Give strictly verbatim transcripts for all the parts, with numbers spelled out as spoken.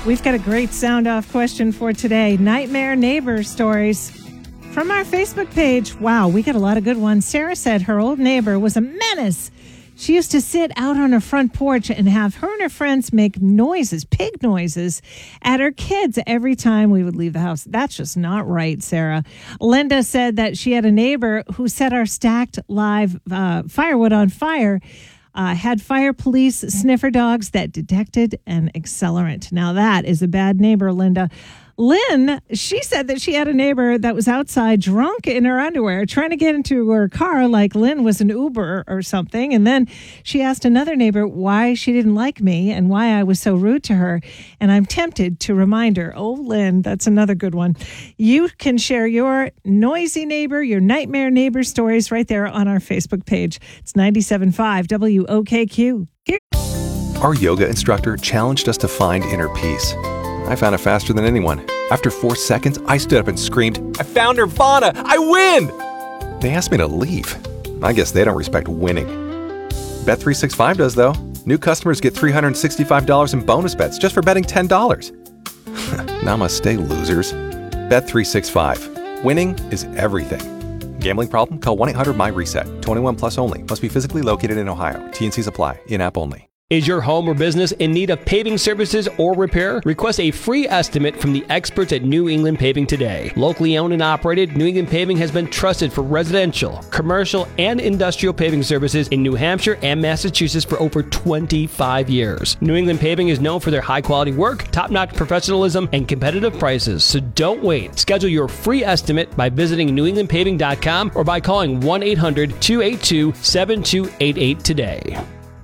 We've got a great sound-off question for today. Nightmare neighbor stories from our Facebook page. Wow, we got a lot of good ones. Sarah said her old neighbor was a menace. She used to sit out on her front porch and have her and her friends make noises, pig noises, at her kids every time we would leave the house. That's just not right, Sarah. Linda said that she had a neighbor who set our stacked live uh, firewood on fire. Uh, had fire police sniffer dogs that detected an accelerant. Now that is a bad neighbor, Linda. Lynn, she said that she had a neighbor that was outside drunk in her underwear trying to get into her car like Lynn was an Uber or something. And then she asked another neighbor why she didn't like me and why I was so rude to her. And I'm tempted to remind her, oh, Lynn, that's another good one. You can share your noisy neighbor, your nightmare neighbor stories right there on our Facebook page. It's ninety-seven point five W O K Q. Our yoga instructor challenged us to find inner peace. I found it faster than anyone. After four seconds, I stood up and screamed, I found Nirvana! I win! They asked me to leave. I guess they don't respect winning. Bet three sixty-five does, though. New customers get three hundred sixty-five dollars in bonus bets just for betting ten dollars. Namaste, losers. Bet three sixty-five. Winning is everything. Gambling problem? Call one eight hundred my reset. twenty-one plus only. Must be physically located in Ohio. T and Cs apply. In-app only. Is your home or business in need of paving services or repair? Request a free estimate from the experts at New England Paving today. Locally owned and operated, New England Paving has been trusted for residential, commercial, and industrial paving services in New Hampshire and Massachusetts for over twenty-five years. New England Paving is known for their high-quality work, top-notch professionalism, and competitive prices, so don't wait. Schedule your free estimate by visiting new england paving dot com or by calling one eight hundred two eight two seven two eight eight today.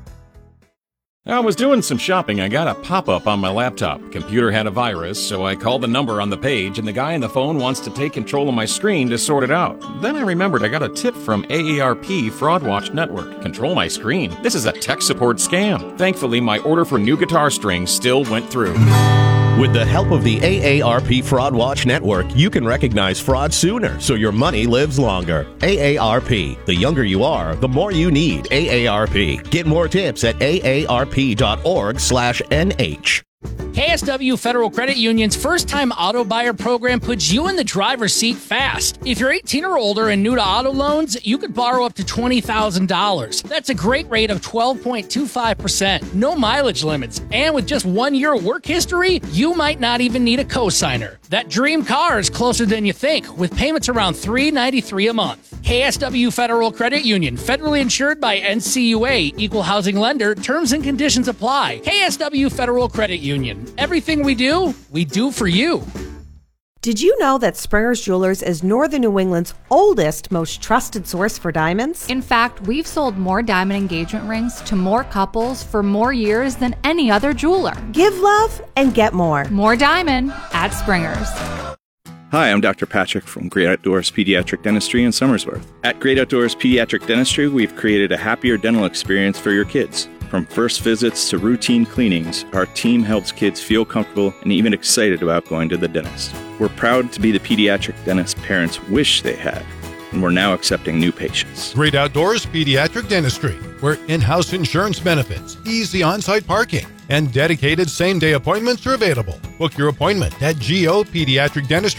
I was doing some shopping. I got a pop-up on my laptop. Computer had a virus, so I called the number on the page, and the guy on the phone wants to take control of my screen to sort it out. Then I remembered I got a tip from A A R P Fraud Watch Network. Control my screen? This is a tech support scam. Thankfully, my order for new guitar strings still went through. With the help of the A A R P Fraud Watch Network, you can recognize fraud sooner so your money lives longer. A A R P. The younger you are, the more you need A A R P. Get more tips at A A R P dot org slash N H. K S W Federal Credit Union's first-time auto buyer program puts you in the driver's seat fast. If you're eighteen or older and new to auto loans, you could borrow up to twenty thousand dollars. That's a great rate of twelve point two five percent. No mileage limits. And with just one year of work history, you might not even need a cosigner. That dream car is closer than you think, with payments around three hundred ninety-three dollars a month. K S W Federal Credit Union, federally insured by N C U A, equal housing lender. Terms and conditions apply. K S W Federal Credit Union. Everything we do, we do for you. Did you know that Springer's Jewelers is Northern New England's oldest, most trusted source for diamonds? In fact, we've sold more diamond engagement rings to more couples for more years than any other jeweler. Give love and get more. More diamond at Springer's. Hi, I'm Doctor Patrick from Great Outdoors Pediatric Dentistry in Somersworth. At Great Outdoors Pediatric Dentistry, we've created a happier dental experience for your kids. From first visits to routine cleanings, our team helps kids feel comfortable and even excited about going to the dentist. We're proud to be the pediatric dentist parents wish they had, and we're now accepting new patients. Great Outdoors Pediatric Dentistry, where in-house insurance benefits, easy on-site parking, and dedicated same-day appointments are available. Book your appointment at G O Pediatric Dentistry.